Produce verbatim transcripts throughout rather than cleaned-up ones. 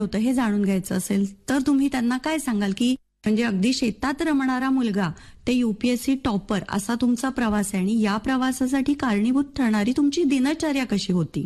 होतं हे जाणून घ्यायचं असेल तर तुम्ही त्यांना काय सांगाल की म्हणजे अगदी शेतात रमणारा मुलगा ते युपीएससी टॉपर असा तुमचा प्रवास आहे आणि या प्रवासासाठी कारणीभूत ठरणारी तुमची दिनचर्या कशी होती?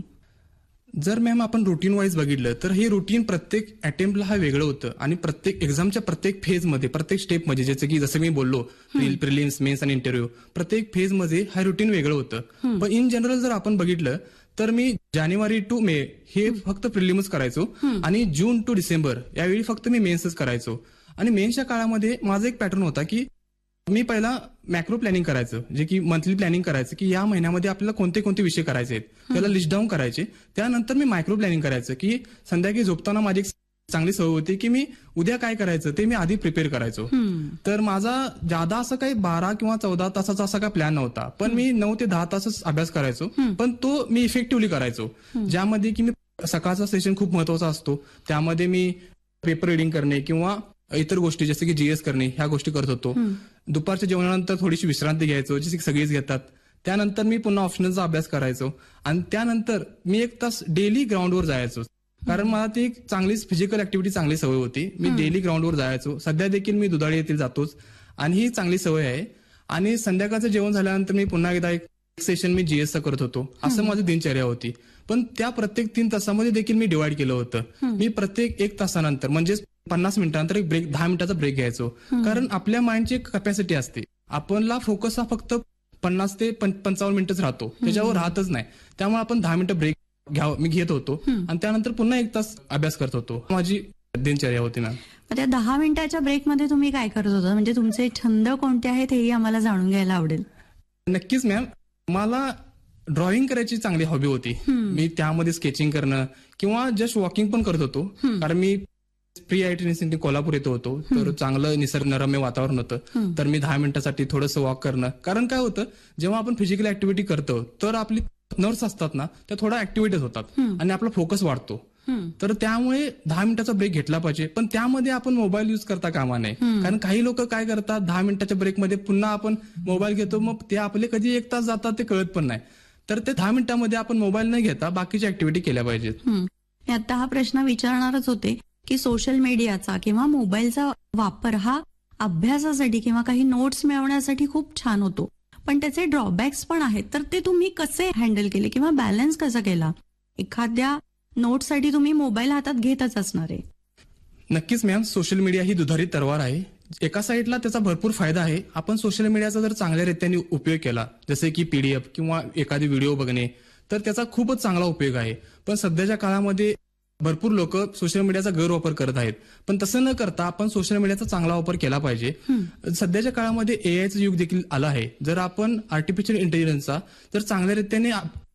जर मॅम आपण रुटीन वाईज बघितलं तर हे रुटीन प्रत्येक अटेम्प्टला हा वेगळं होतं आणि प्रत्येक एक्झामच्या प्रत्येक फेजमध्ये प्रत्येक स्टेपमध्ये जसं की जसं मी बोललो प्रिलिम्स मेन्स आणि इंटरव्ह्यू प्रत्येक फेजमध्ये हा रुटीन वेगळं होतं. पण इन जनरल जर आपण बघितलं तर मी जानेवारी टू मे हे फक्त प्रिलिम्स करायचो आणि जून टू डिसेंबर यावेळी फक्त मी मेन्सच करायचो. आणि मेन्सच्या काळामध्ये माझा एक पॅटर्न होता की मी पहिला मॅक्रो प्लॅनिंग करायचं जे की मंथली प्लॅनिंग करायचं की या महिन्यामध्ये आपल्याला कोणते कोणते विषय करायचे आहेत त्याला लिस्ट डाऊन करायचे. त्यानंतर मी मायक्रो प्लॅनिंग करायचं की संध्याकाळी झोपताना माझी एक चांगली सवय होती की मी उद्या काय करायचं ते मी आधी प्रिपेअर करायचो. तर माझा जादा असं काही बारा किंवा चौदा तासाचा असा काही प्लॅन नव्हता पण मी नऊ ते दहा तासच अभ्यास करायचो पण तो मी इफेक्टिव्हली करायचो ज्यामध्ये की मी सकाळचा सेशन खूप महत्वाचा असतो त्यामध्ये मी पेपर रिडिंग करणे किंवा इतर गोष्टी जसे की जीएस करणे ह्या गोष्टी करत होतो. दुपारच्या जेवणानंतर थोडीशी विश्रांती घ्यायचो जशी सगळीच घेतात. त्यानंतर मी पुन्हा ऑप्शनलचा अभ्यास करायचो आणि त्यानंतर मी एक तास डेली ग्राउंडवर जायचो कारण मला ती एक चांगली फिजिकल ऍक्टिव्हिटी चांगली सवय होती. मी डेली ग्राउंडवर जायचो. सध्या देखील मी दुधाळी येथील जातोच आणि ही चांगली सवय आहे. आणि संध्याकाळचं जेवण झाल्यानंतर मी पुन्हा एकदा एक सेशन मी जीएसचा करत होतो. असं माझी दिनचर्या होती. पण त्या प्रत्येक तीन तासामध्ये देखील मी डिवाइड केलं होतं. मी प्रत्येक एक तासानंतर म्हणजे पन्नास मिनिटांनंतर एक ब्रेक दहा मिनिटाचा ब्रेक घ्यायचो कारण आपल्या माइंडची एक कॅपॅसिटी असते. आपणला फोकस हा फक्त पन्नास ते पंचावन्न मिनिटच राहतो त्याच्यावर राहतच नाही. त्यामुळे आपण दहा मिनिटं ब्रेक घ्यावं मी घेत होतो आणि त्यानंतर पुन्हा एक तास अभ्यास करत होतो. माझी दिनचर्या होती ना. त्या दहा मिनिटाच्या ब्रेकमध्ये तुम्ही काय करत होता म्हणजे तुमचे छंद कोणते आहेत हेही आम्हाला जाणून घ्यायला आवडेल. नक्कीच मॅम. मला ड्रॉइंग करायची चांगली हॉबी होती. मी त्यामध्ये स्केचिंग करणं किंवा जस्ट वॉकिंग पण करत होतो कारण मी प्री आयटी युनिव्हर्सिटी कोल्हापूर येतो होतो तर चांगलं निसर्गरम्य वातावरण होतं तर मी दहा मिनिटासाठी थोडंसं वॉक करणं कारण काय होतं जेव्हा आपण फिजिकल ऍक्टिव्हिटी करतो तर आपली नर्व्स असतात ना त्या थोड्या ऍक्टिव्हिटीज होतात आणि आपला फोकस वाढतो. तर त्यामुळे दहा मिनिटाचा ब्रेक घेतला पाहिजे पण त्यामध्ये आपण मोबाईल युज करता कामा नये कारण काही लोक काय करतात दहा मिनिटाच्या ब्रेकमध्ये पुन्हा आपण मोबाईल घेतो मग ते आपले कधी एक तास जातात ते कळत पण नाही. तर ते दहा मिनिटांमध्ये आपण मोबाईल न घेता बाकीच्या ऍक्टिव्हिटी केल्या पाहिजेत. आता हा प्रश्न विचारणारच होते की सोशल मीडियाचा किंवा मोबाईलचा वापर हा अभ्यासासाठी किंवा काही नोट्स मिळवण्यासाठी खूप छान होतो पण त्याचे ड्रॉबॅक्स पण आहेत तर ते तुम्ही कसे हँडल केले किंवा बॅलन्स कसा केला? एखाद्या नोटसाठी तुम्ही मोबाईल हातात घेतच असणार आहे. नक्कीच मॅम. सोशल मीडिया ही दुधारी तलवार आहे. एका साईडला त्याचा भरपूर फायदा आहे. आपण सोशल मीडियाचा जर चांगल्या रीतीने उपयोग केला जसे की पीडीएफ किंवा एखादी व्हिडिओ बघणे तर त्याचा खूपच चांगला उपयोग आहे. पण सध्याच्या काळामध्ये भरपूर लोक सोशल मीडियाचा गैरवापर करत आहेत पण तसं न करता आपण सोशल मीडियाचा चांगला वापर केला पाहिजे. सध्याच्या काळामध्ये एआयचं युग देखील आलं आहे. जर आपण आर्टिफिशियल इंटेलिजन्सचा जर चांगल्या रीतीने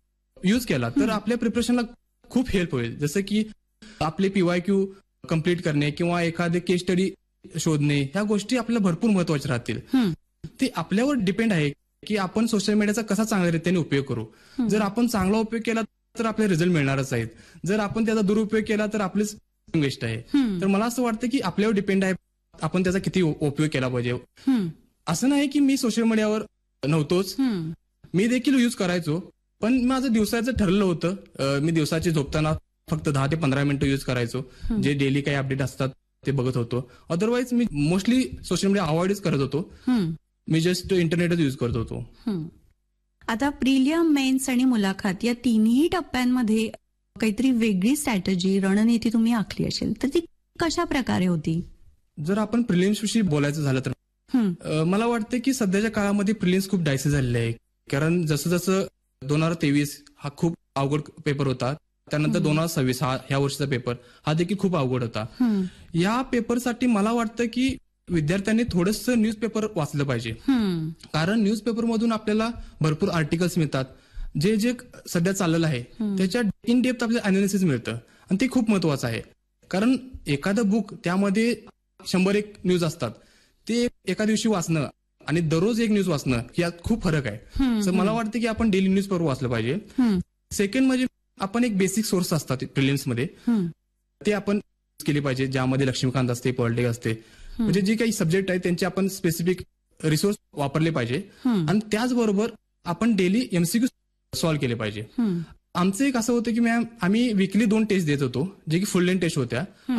युज केला तर आपल्या प्रिपरेशनला खूप हेल्प होईल. जसं की आपले पीवाय क्यू कम्प्लीट करणे किंवा एखादे केस स्टडी शोधणे ह्या गोष्टी आपल्याला भरपूर महत्वाच्या राहतील. ते आपल्यावर डिपेंड आहे की आपण सोशल मीडियाचा कसा चांगल्या रीतीने उपयोग करू. जर आपण चांगला उपयोग केला तर आपले रिझल्ट मिळणारच आहेत. जर आपण त्याचा दुरुपयोग केला तर आपलीच वेस्ट आहे. तर मला असं वाटतं की आपल्यावर डिपेंड आहे आपण त्याचा किती उपयोग केला पाहिजे. असं नाही की मी सोशल मीडियावर नव्हतोच. मी देखील युज करायचो पण माझं दिवसाचं ठरलं होतं. मी दिवसाची झोपताना फक्त दहा ते पंधरा मिनिटं युज करायचो. जे डेली काही अपडेट असतात ते बघत होतो. अदरवाईज मी मोस्टली सोशल मीडिया अवॉइडच करत होतो. मी जस्ट इंटरनेटच युज करत होतो. आता प्रिलियम मेन्स आणि मुलाखत या तिन्ही टप्प्यांमध्ये काहीतरी वेगळी स्ट्रॅटेजी रणनीती तुम्ही आखली असेल तर ती कशा प्रकारे होती? जर आपण प्रिलिम्स विषयी बोलायचं झालं तर मला वाटतं की सध्याच्या काळामध्ये प्रिलिम्स खूप डायसी झालेले आहे. कारण जसं जसं दोन हजार तेवीस हा खूप अवघड पेपर होता त्यानंतर दोन हजार सव्वीस हा ह्या वर्षीचा पेपर हा देखील खूप अवघड होता. या पेपरसाठी मला वाटतं की विद्यार्थ्यांनी थोडंसं न्यूजपेपर वाचलं पाहिजे कारण न्यूजपेपर मधून आपल्याला भरपूर आर्टिकल्स मिळतात. जे जे सध्या चाललेलं आहे त्याच्या इन डेप्थ आपल्याला अनालिसिस मिळतं आणि ते खूप महत्वाचं आहे. कारण एखादं बुक त्यामध्ये शंभर एक न्यूज असतात ते एका दिवशी वाचणं आणि दररोज एक न्यूज वाचणं यात खूप फरक आहे. तर मला वाटतं की आपण डेली न्यूजपेपर वाचलं पाहिजे. सेकंड म्हणजे आपण एक बेसिक सोर्स असतात प्रिलिम्स मध्ये ते आपण केले पाहिजे ज्यामध्ये लक्ष्मीकांत असते पॉलिटिक्स असते म्हणजे जे काही सब्जेक्ट आहे त्यांचे आपण स्पेसिफिक रिसोर्स वापरले पाहिजे आणि त्याचबरोबर आपण डेली एमसीक्यू सॉल्व्ह केले पाहिजे. आमचं एक असं होतं की मॅम आम्ही विकली दोन टेस्ट देत होतो जे की फुल लेंथ टेस्ट होत्या